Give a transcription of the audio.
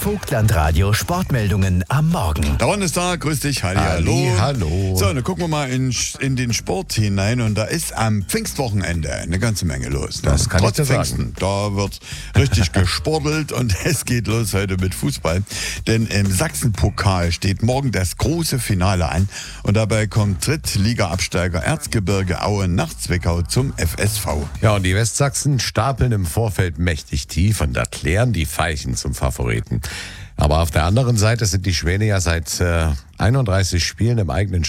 Vogtlandradio Sportmeldungen am Morgen. Dauern ist da, grüß dich, hallo. Hallo. So, dann gucken wir mal in den Sport hinein und da ist am Pfingstwochenende eine ganze Menge los. Das kann Trotz ich dir Pfingsten, sagen. da wird richtig gesportelt und es geht los heute mit Fußball. Denn im Sachsenpokal steht morgen das große Finale an und dabei kommt Drittliga-Absteiger Erzgebirge Aue nach Zwickau zum FSV. Ja, und die Westsachsen stapeln im Vorfeld mächtig tief und erklären die Veilchen zum Favoriten. Aber auf der anderen Seite sind die Schwäne ja seit 31 Spielen im eigenen